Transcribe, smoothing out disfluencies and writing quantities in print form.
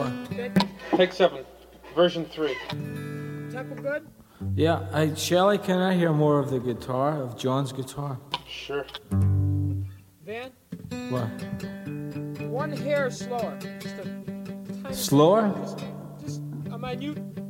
Take 7. Version 3. Tempo good? Yeah, Shelley, can I hear more of the guitar, of John's guitar? Sure. Van? What? One hair slower. Just a tiny Slower? Just a minute